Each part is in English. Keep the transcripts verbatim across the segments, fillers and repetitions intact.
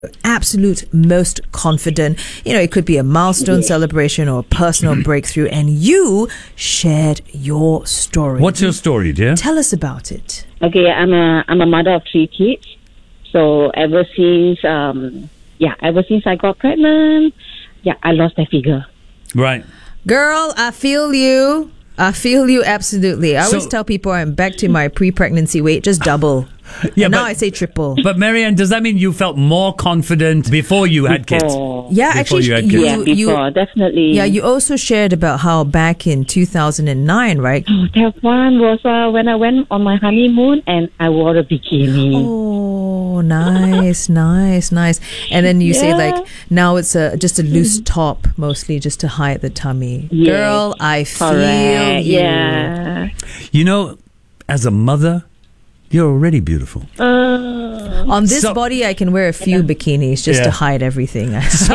absolute most confident. You know, it could be a milestone celebration or a personal breakthrough, and you shared your story. What's your story, dear? Tell us about it. Okay, I'm a I'm a mother of three kids. So ever since um yeah, ever since I got pregnant, yeah, I lost that figure. Right. Girl, I feel you. I feel you absolutely. I So- always tell people I'm back to my pre-pregnancy weight, just double. Yeah, and now but- I say triple. But Marianne, does that mean you felt more confident before you had kids? Before. Yeah, Before actually, you had you, kids. Yeah, you, before, definitely. yeah, you also shared about how back in two thousand nine, right? Oh, that one was uh, when I went on my honeymoon and I wore a bikini. Oh, nice, nice, nice. And then you say Yeah. like now it's a just a loose top, mostly just to hide the tummy. Yes, Girl, I feel correct. you. Yeah. You know, as a mother, you're already beautiful. Uh, On this So- body, I can wear a few bikinis just Yeah. to hide everything.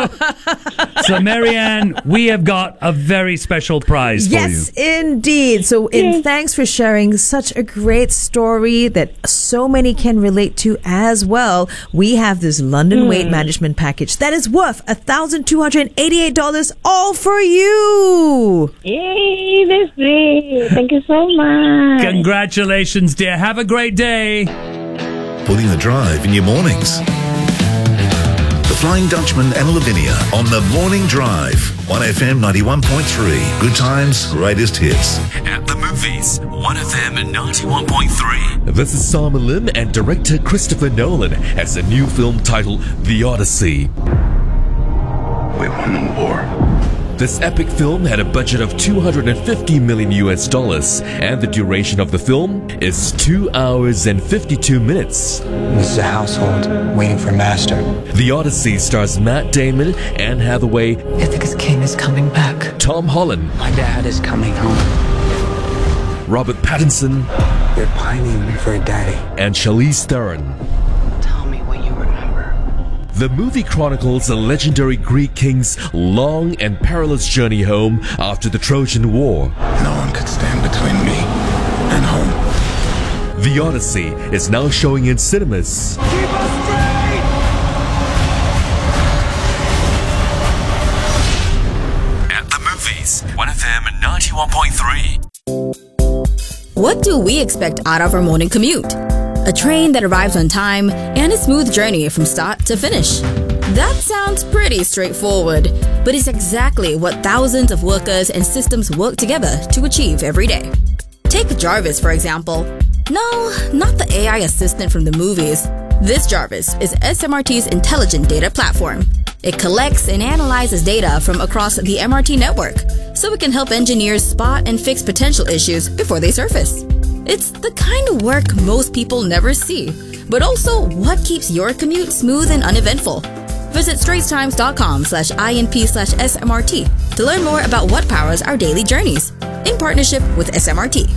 So, Marianne, we have got a very special prize for you. Yes, indeed. So, in thanks for sharing such a great story that so many can relate to as well. We have this London weight management package that is worth one thousand two hundred eighty-eight dollars all for you. yay, that's great. Thank you so much. Congratulations, dear. Have a great day. Putting the drive in your mornings. The Flying Dutchman and Lavinia on the Morning Drive. one F M ninety-one point three. Good times, greatest hits. At the movies, one F M ninety-one point three. This is Simon Lim, and director Christopher Nolan has a new film titled The Odyssey. We won the war. This epic film had a budget of two hundred fifty million U S dollars, and the duration of the film is two hours and fifty-two minutes. This is a household waiting for master. The Odyssey stars Matt Damon, Anne Hathaway, Ithaca's king is coming back. Tom Holland, My dad is coming home. Robert Pattinson, You're pining for a daddy. and Charlize Theron. Tell me what you remember. The movie chronicles a legendary Greek king's long and perilous journey home after the Trojan War. No one could stand between me and home. The Odyssey is now showing in cinemas. At the movies, one F M ninety-one point three. What do we expect out of our morning commute? A train that arrives on time and a smooth journey from start to finish. That sounds pretty straightforward, but it's exactly what thousands of workers and systems work together to achieve every day. Take Jarvis, for example. No, not the A I assistant from the movies. This Jarvis is S M R T's intelligent data platform. It collects and analyzes data from across the M R T network, so it can help engineers spot and fix potential issues before they surface. It's the kind of work most people never see, but also what keeps your commute smooth and uneventful. Visit straitstimes.com slash INP slash SMRT to learn more about what powers our daily journeys, in partnership with S M R T.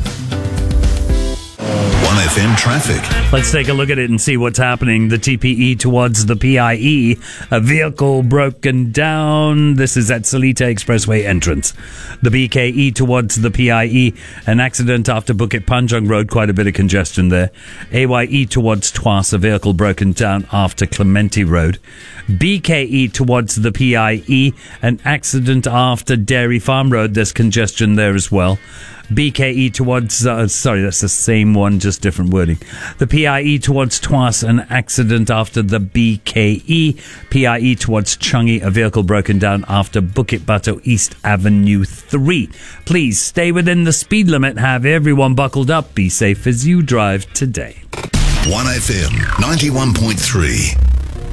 one F M traffic. Let's take a look at it and see what's happening. The T P E towards the P I E. A vehicle broken down. This is at Seletar Expressway entrance. The B K E towards the P I E. An accident after Bukit Panjang Road. Quite a bit of congestion there. A Y E towards Tuas. A vehicle broken down after Clementi Road. B K E towards the P I E. An accident after Dairy Farm Road. There's congestion there as well. B K E towards, uh, sorry, that's the same one, just different wording. The P I E towards Tuas, an accident after the B K E. P I E towards Changi, a vehicle broken down after Bukit Batu East Avenue three. Please stay within the speed limit. Have everyone buckled up. Be safe as you drive today. one F M ninety-one point three.